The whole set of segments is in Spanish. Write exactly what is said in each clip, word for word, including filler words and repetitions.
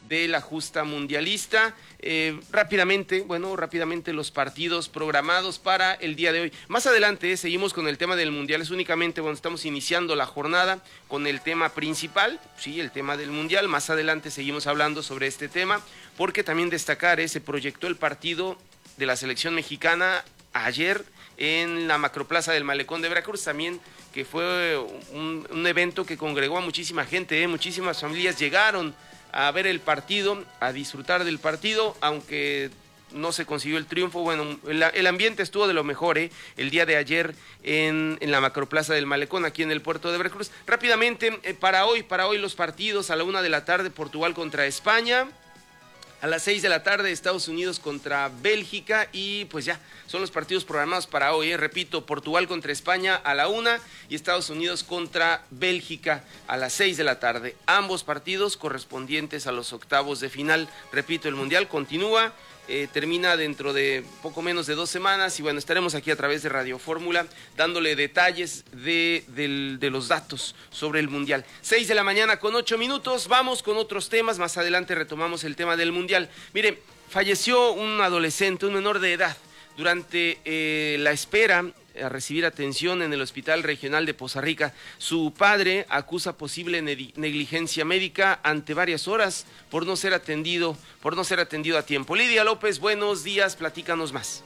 de la justa mundialista. Eh, rápidamente, bueno, rápidamente los partidos programados para el día de hoy. Más adelante eh, seguimos con el tema del mundial, es únicamente, bueno, estamos iniciando la jornada con el tema principal, sí, el tema del mundial. Más adelante seguimos hablando sobre este tema, porque también destacar, eh, se proyectó el partido de la selección mexicana ayer en la Macroplaza del Malecón de Veracruz, también que fue un, un evento que congregó a muchísima gente, eh, muchísimas familias llegaron a ver el partido, a disfrutar del partido, aunque no se consiguió el triunfo. Bueno, el, el ambiente estuvo de lo mejor, ¿eh? El día de ayer en, en la Macroplaza del Malecón, aquí en el puerto de Veracruz. Rápidamente, eh, para hoy, para hoy los partidos: a la una de la tarde, Portugal contra España. A las seis de la tarde, Estados Unidos contra Bélgica. Y pues ya, son los partidos programados para hoy, ¿eh? Repito, Portugal contra España a la una y Estados Unidos contra Bélgica a las seis de la tarde. Ambos partidos correspondientes a los octavos de final. Repito, el Mundial continúa. Eh, termina dentro de poco menos de dos semanas y bueno, estaremos aquí a través de Radio Fórmula dándole detalles de, de, de los datos sobre el Mundial. Seis de la mañana con ocho minutos, vamos con otros temas, más adelante retomamos el tema del Mundial. Mire, falleció un adolescente, un menor de edad, durante eh, la espera a recibir atención en el Hospital Regional de Poza Rica. Su padre acusa posible negligencia médica ante varias horas por no ser atendido, por no ser atendido a tiempo. Lidia López, buenos días, platícanos más.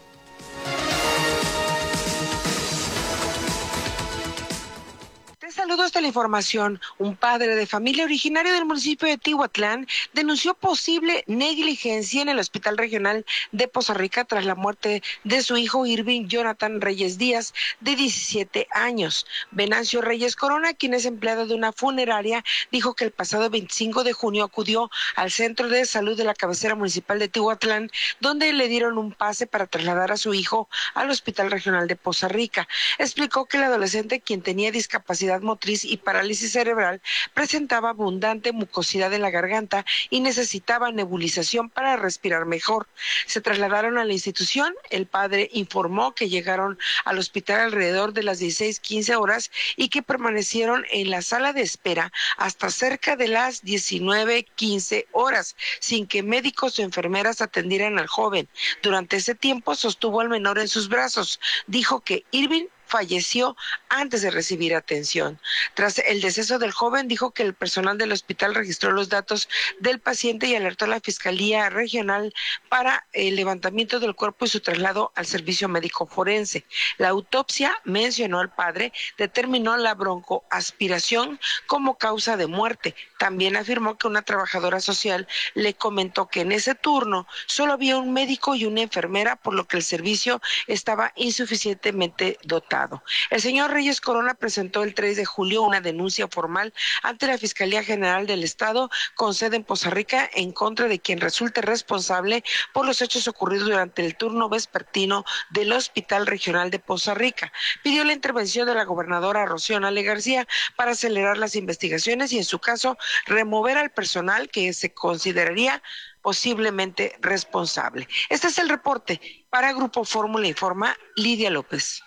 Saludos de la información. Un padre de familia originario del municipio de Tihuatlán denunció posible negligencia en el Hospital Regional de Poza Rica tras la muerte de su hijo Irving Jonathan Reyes Díaz, de diecisiete años. Venancio Reyes Corona, quien es empleado de una funeraria, dijo que el pasado veinticinco de junio acudió al centro de salud de la cabecera municipal de Tihuatlán, donde le dieron un pase para trasladar a su hijo al Hospital Regional de Poza Rica. Explicó que el adolescente, quien tenía discapacidad motriz y parálisis cerebral, presentaba abundante mucosidad en la garganta y necesitaba nebulización para respirar mejor. Se trasladaron a la institución. El padre informó que llegaron al hospital alrededor de las dieciséis quince horas y que permanecieron en la sala de espera hasta cerca de las diecinueve quince horas, sin que médicos o enfermeras atendieran al joven. Durante ese tiempo sostuvo al menor en sus brazos. Dijo que Irving falleció antes de recibir atención. Tras el deceso del joven, dijo que el personal del hospital registró los datos del paciente y alertó a la Fiscalía Regional para el levantamiento del cuerpo y su traslado al servicio médico forense. La autopsia, mencionó al padre, determinó la broncoaspiración como causa de muerte. También afirmó que una trabajadora social le comentó que en ese turno solo había un médico y una enfermera, por lo que el servicio estaba insuficientemente dotado. El señor Reyes Corona presentó el tres de julio una denuncia formal ante la Fiscalía General del Estado con sede en Poza Rica en contra de quien resulte responsable por los hechos ocurridos durante el turno vespertino del Hospital Regional de Poza Rica. Pidió la intervención de la gobernadora Rocío Nale García para acelerar las investigaciones y, en su caso, remover al personal que se consideraría posiblemente responsable. Este es el reporte. Para Grupo Fórmula informa Lidia López.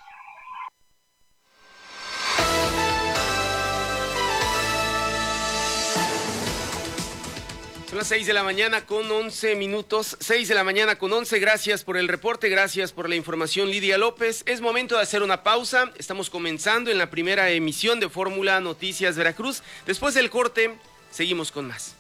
Son las seis de la mañana con once minutos, seis de la mañana con once, gracias por el reporte, gracias por la información, Lidia López. Es momento de hacer una pausa, estamos comenzando en la primera emisión de Fórmula Noticias Veracruz. Después del corte, seguimos con más.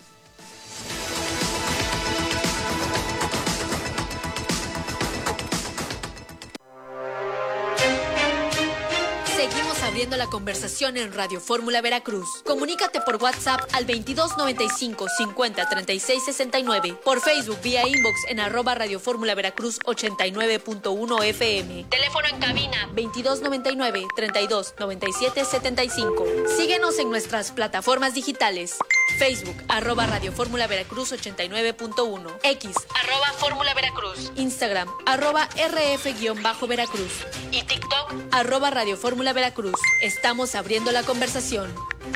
Seguimos abriendo la conversación en Radio Fórmula Veracruz. Comunícate por WhatsApp al veintidós noventa y cinco cincuenta treinta y seis sesenta y nueve, por Facebook vía inbox en arroba Radio Fórmula Veracruz ochenta y nueve punto uno F M. Teléfono en cabina veintidós noventa y nueve treinta y dos noventa y siete setenta y cinco. Síguenos en nuestras plataformas digitales. Facebook, arroba Radio Fórmula Veracruz ochenta y nueve punto uno, X, arroba Fórmula Veracruz, Instagram, arroba R F-Veracruz y TikTok, arroba Radio Fórmula Veracruz. Estamos abriendo la conversación.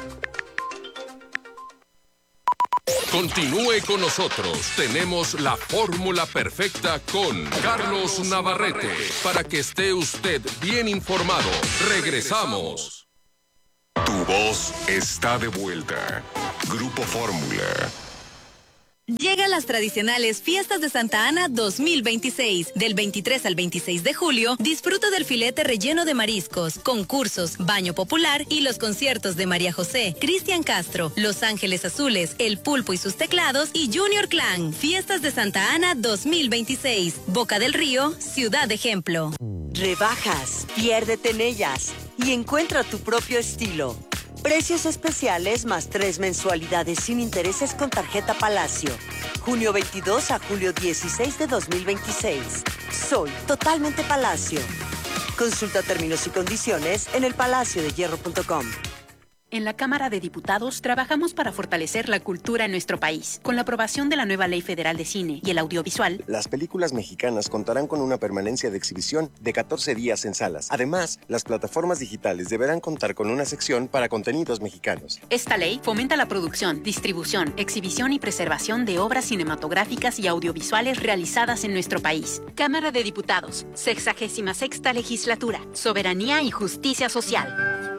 Continúe con nosotros. Tenemos la fórmula perfecta con Carlos Navarrete para que esté usted bien informado. Regresamos. Tu voz está de vuelta. Grupo Fórmula. Llegan las tradicionales Fiestas de Santa Ana dos mil veintiséis. Del veintitrés al veintiséis de julio, disfruta del filete relleno de mariscos, concursos, baño popular y los conciertos de María José, Cristian Castro, Los Ángeles Azules, El Pulpo y sus teclados y Junior Clan. Fiestas de Santa Ana dos mil veintiséis. Boca del Río, Ciudad Ejemplo. Rebajas, piérdete en ellas y encuentra tu propio estilo. Precios especiales más tres mensualidades sin intereses con tarjeta Palacio. Junio veintidós a julio dieciséis de dos mil veintiséis. Soy totalmente Palacio. Consulta términos y condiciones en el palacio de hierro punto com. En la Cámara de Diputados trabajamos para fortalecer la cultura en nuestro país. Con la aprobación de la nueva Ley Federal de Cine y el Audiovisual, las películas mexicanas contarán con una permanencia de exhibición de catorce días en salas. Además, las plataformas digitales deberán contar con una sección para contenidos mexicanos. Esta ley fomenta la producción, distribución, exhibición y preservación de obras cinematográficas y audiovisuales realizadas en nuestro país. Cámara de Diputados, sexagésima sexta legislatura, soberanía y justicia social.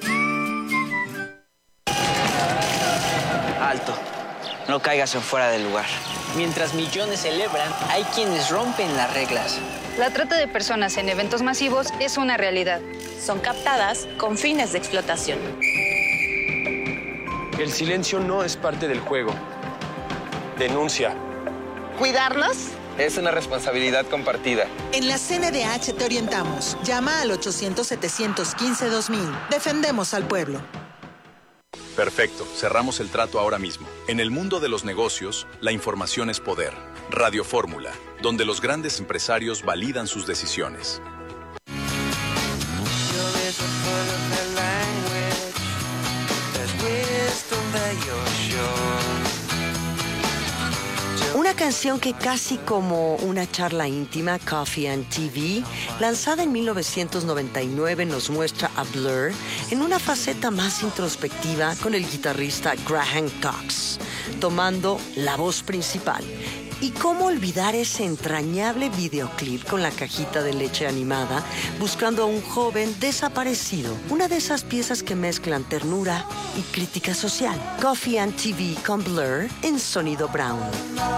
Alto, no caigas en fuera del lugar. Mientras millones celebran, hay quienes rompen las reglas. La trata de personas en eventos masivos es una realidad. Son captadas con fines de explotación. El silencio no es parte del juego. Denuncia. ¿Cuidarnos? Es una responsabilidad compartida. En la C N D H te orientamos. Llama al ochocientos, setecientos quince, dos mil. Defendemos al pueblo. Perfecto, cerramos el trato ahora mismo. En el mundo de los negocios, la información es poder. Radio Fórmula, donde los grandes empresarios validan sus decisiones. Una canción que casi como una charla íntima, Coffee and T V, lanzada en mil novecientos noventa y nueve, nos muestra a Blur en una faceta más introspectiva con el guitarrista Graham Cox, tomando la voz principal. ¿Y cómo olvidar ese entrañable videoclip con la cajita de leche animada buscando a un joven desaparecido? Una de esas piezas que mezclan ternura y crítica social. Coffee and T V con Blur en Sonido Brown.